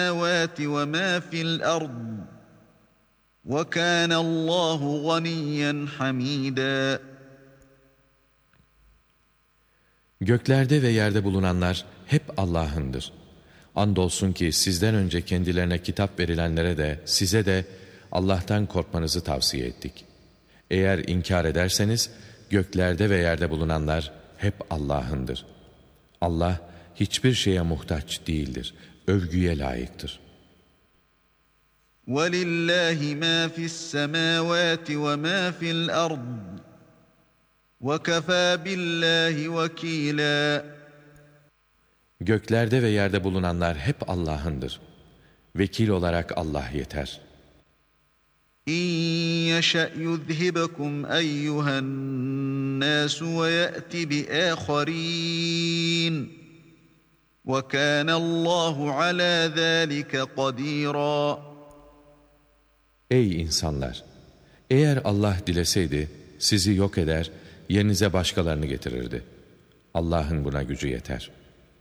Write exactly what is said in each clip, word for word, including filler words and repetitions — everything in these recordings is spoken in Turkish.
السَّمَاوَاتِ وَمَا فِي الْأَرْضِ وَكَانَ اللّٰهُ غَنِيًّا حَمِيدًا. Göklerde ve yerde bulunanlar hep Allah'ındır. Andolsun ki sizden önce kendilerine kitap verilenlere de size de Allah'tan korkmanızı tavsiye ettik. Eğer inkar ederseniz göklerde ve yerde bulunanlar hep Allah'ındır. Allah hiçbir şeye muhtaç değildir. Övgüye layıktır. وَلِلَّهِ مَا فِي السَّمَاوَاتِ وَمَا فِي الْأَرْضِ وَكَفَى بِاللّٰهِ وَكِيلًا. Göklerde ve yerde bulunanlar hep Allah'ındır. Vekil olarak Allah yeter. İn yeşe yuzhibukum eyyuhen nas ve ya'ti bi akharin. Ve kana Allahu ala zalika kadira. Ey insanlar! Eğer Allah dileseydi sizi yok eder, yerinize başkalarını getirirdi. Allah'ın buna gücü yeter.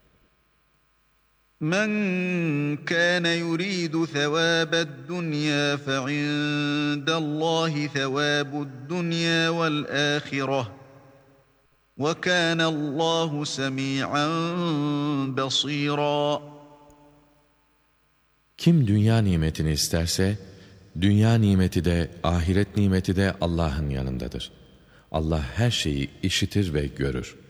Men kana yuridu thawabad dunya fe indallahi thawabud dunya vel ahireh. Ve kana Allahu semi'an basira. Kim dünya nimetini isterse, dünya nimeti de, ahiret nimeti de Allah'ın yanındadır. Allah her şeyi işitir ve görür.